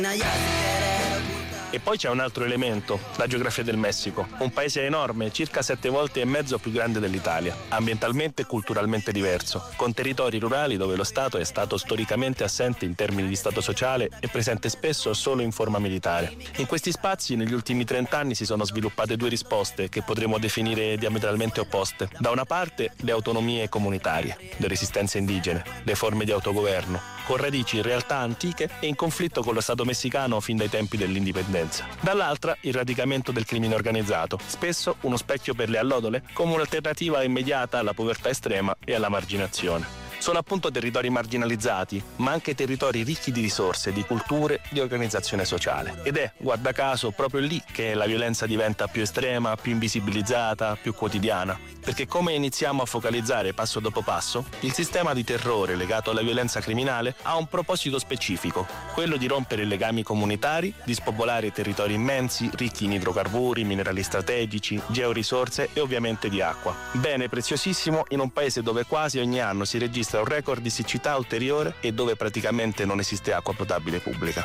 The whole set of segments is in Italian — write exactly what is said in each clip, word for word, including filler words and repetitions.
E poi c'è un altro elemento, la geografia del Messico, un paese enorme, circa sette volte e mezzo più grande dell'Italia, ambientalmente e culturalmente diverso, con territori rurali dove lo Stato è stato storicamente assente in termini di stato sociale e presente spesso solo in forma militare. In questi spazi negli ultimi trent'anni si sono sviluppate due risposte che potremmo definire diametralmente opposte. Da una parte le autonomie comunitarie, le resistenze indigene, le forme di autogoverno, con radici in realtà antiche e in conflitto con lo Stato messicano fin dai tempi dell'indipendenza. Dall'altra il radicamento del crimine organizzato, spesso uno specchio per le allodole, come un'alternativa immediata alla povertà estrema e alla marginazione. Sono appunto territori marginalizzati, ma anche territori ricchi di risorse, di culture, di organizzazione sociale. Ed è, guarda caso, proprio lì che la violenza diventa più estrema, più invisibilizzata, più quotidiana. Perché come iniziamo a focalizzare passo dopo passo, il sistema di terrore legato alla violenza criminale ha un proposito specifico, quello di rompere i legami comunitari, di spopolare territori immensi, ricchi in idrocarburi, minerali strategici, georisorse e ovviamente di acqua. Bene preziosissimo in un paese dove quasi ogni anno si registra un record di siccità ulteriore e dove praticamente non esiste acqua potabile pubblica.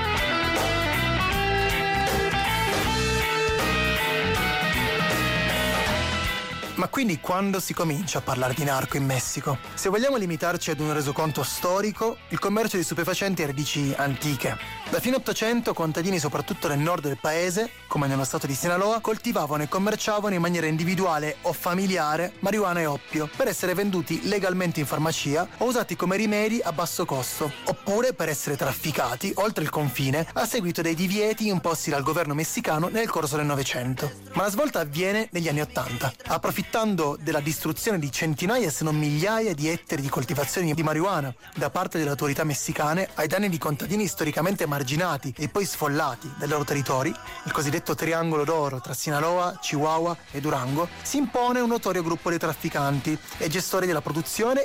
Ma quindi quando si comincia a parlare di narco in Messico? Se vogliamo limitarci ad un resoconto storico, il commercio di stupefacenti ha radici antiche. Da fine Ottocento contadini soprattutto nel nord del paese, come nello stato di Sinaloa, coltivavano e commerciavano in maniera individuale o familiare marijuana e oppio per essere venduti legalmente in farmacia o usati come rimedi a basso costo, oppure per essere trafficati oltre il confine a seguito dei divieti imposti dal governo messicano nel corso del Novecento. Ma la svolta avviene negli anni Ottanta, approfittando della distruzione di centinaia se non migliaia di ettari di coltivazioni di marijuana da parte delle autorità messicane ai danni di contadini storicamente marginati e poi sfollati dai loro territori, il cosiddetto triangolo d'oro tra Sinaloa, Chihuahua e Durango, si impone un notorio gruppo di trafficanti e gestori della produzione